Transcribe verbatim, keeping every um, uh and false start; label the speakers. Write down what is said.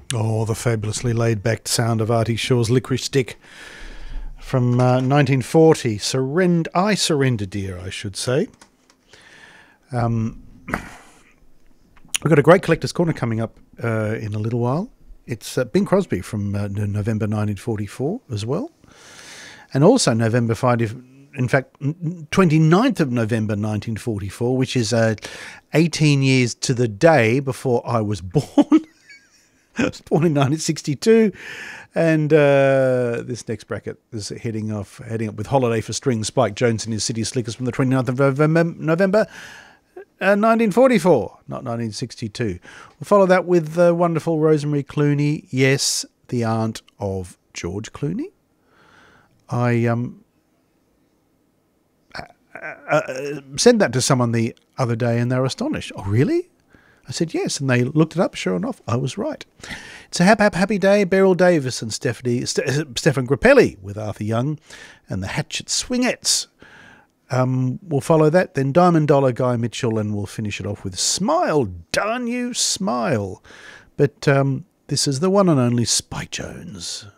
Speaker 1: Oh, the fabulously laid-back sound of Artie Shaw's Licorice Stick from uh, nineteen forty. Surrender, I Surrender Dear, I should say. Um, we've got a great Collector's Corner coming up uh, in a little while. It's uh, Bing Crosby from uh, November nineteen forty-four as well. And also November five, in fact, twenty-ninth of November nineteen forty-four, which is uh, eighteen years to the day before I was born. I was born in nineteen sixty-two, and uh, this next bracket is heading off, heading up with Holiday for Strings, Spike Jones and his City Slickers from the twenty-ninth of November, November uh, nineteen forty-four, not nineteen sixty-two. We'll follow that with uh, wonderful Rosemary Clooney, yes, the aunt of George Clooney. I um uh, uh, said that to someone the other day, and they were astonished. Oh, really? I said yes, and they looked it up. Sure enough, I was right. It's a happy, happy, happy day. Beryl Davis and Stephanie, St- Stephen Grappelli with Arthur Young and the Hatchet Swingettes. Um, we'll follow that. Then Diamond Dollar, Guy Mitchell, and we'll finish it off with Smile, Darn You Smile. But um, this is the one and only Spike Jones.